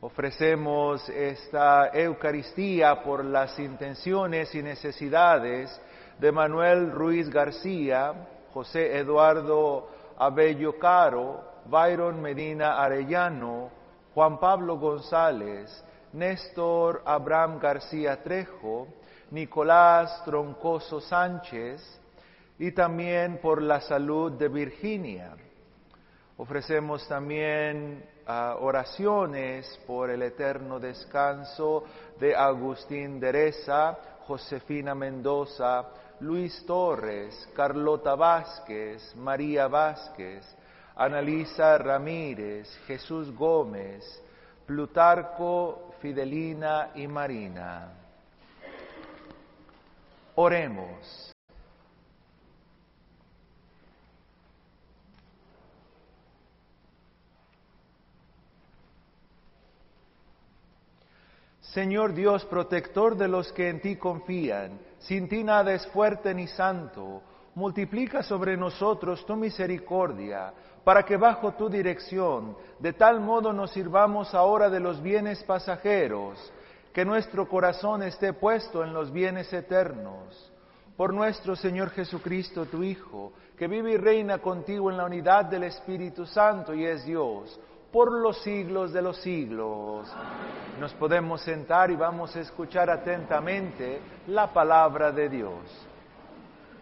Ofrecemos esta Eucaristía por las intenciones y necesidades de Manuel Ruiz García, José Eduardo Abello Caro, Byron Medina Arellano, Juan Pablo González, Néstor Abraham García Trejo, Nicolás Troncoso Sánchez, y también por la salud de Virginia. Ofrecemos también oraciones por el eterno descanso de Agustín Dereza, Josefina Mendoza, Luis Torres, Carlota Vázquez, María Vázquez, Analisa Ramírez, Jesús Gómez, Plutarco, Fidelina y Marina. Oremos. Señor Dios, protector de los que en ti confían, sin ti nada es fuerte ni santo, multiplica sobre nosotros tu misericordia, para que bajo tu dirección, de tal modo nos sirvamos ahora de los bienes pasajeros, que nuestro corazón esté puesto en los bienes eternos. Por nuestro Señor Jesucristo, tu Hijo, que vive y reina contigo en la unidad del Espíritu Santo y es Dios, por los siglos de los siglos. Amén. Nos podemos sentar y vamos a escuchar atentamente la palabra de Dios.